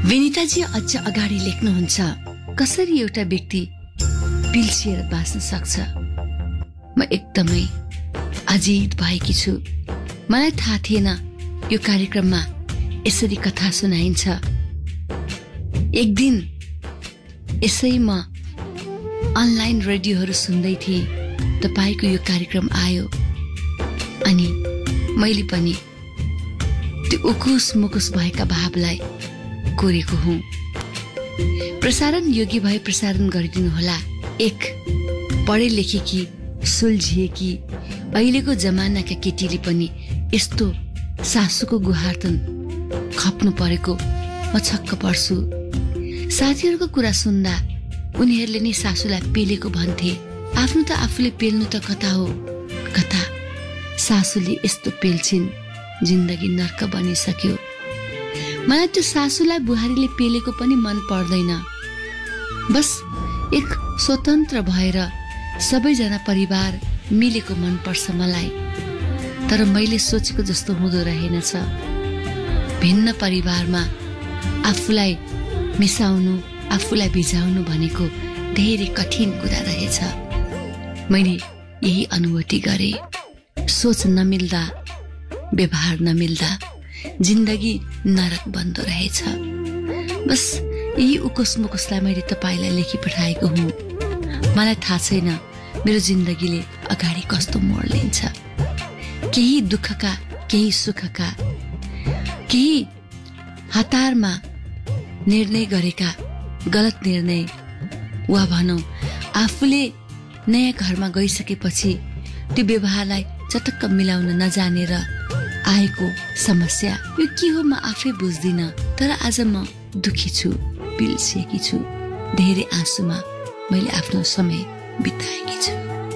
विनिताजी अझ अगाडि लेख्नुहुन्छ, कसरी एउटा व्यक्ति पिल्सिएर बाँच्न सक्छ। म एकदमै अजित भएकी छु। मलाई थाहा थिएन यो कार्यक्रममा यसरी कथा सुनाइन्छ। एक दिन यसै म अनलाइन रेडियोहरू सुन्दै थिएँ, तपाईको यो कार्यक्रम आयो अनि मैले पनि त्यो उकुस मुकुस भएका भावलाई कोरेको हुँ। प्रसारण योग्य भए प्रसारण गरिदिनुहोला। एक पढे लेखेकी सुल्झिएकी अहिलेको जमानाका केटीले पनि यस्तो सासूको गुहार्तन खप्नु परेको म छक्क पर्छु। साथीहरूको कुरा सुन्दा उनीहरूले नि सासूलाई पेलेको भन्थे। आफ्नो त आफूले पेल्नु त कता हो, कता सासूले यस्तो पेल्छिन्, जिन्दगी नर्क बनिसक्यो। मलाई त्यो सासूलाई बुहारीले पेलेको पनि मन पर्दैन। बस एक स्वतन्त्र भएर सबैजना परिवार मिलेको मन पर्छ मलाई। तर मैले सोचेको जस्तो हुँदो रहेनछ। भिन्न परिवारमा आफूलाई मिसाउनु, आफूलाई भिजाउनु भनेको धेरै कठिन कुरा रहेछ। मैले यही अनुभूति गरे। सोच नमिल्दा, व्यवहार नमिल्दा जिन्दगी नरक बन्दो रहेछ। बस यही उकुस मुकुसलाई मैले तपाईलाई लेखी पठाएको हुँ। मलाई थाहा छैन मेरो जिन्दगीले अगाडि कस्तो मोड लिन्छ। केही दुःखका, केही सुखका, केही हतारमा निर्णय गरेका गलत निर्णय, वा भनौं आफूले नयाँ घरमा गइसकेपछि त्यो व्यवहारलाई चटक्क मिलाउन नजानेर आएको समस्या। यो के हो म आफै बुझ्दिन। तर आज म दुखी छु, पिल्सिएकी छु। धेरै आँसुमा मैले आफ्नो समय बिताएकी छु।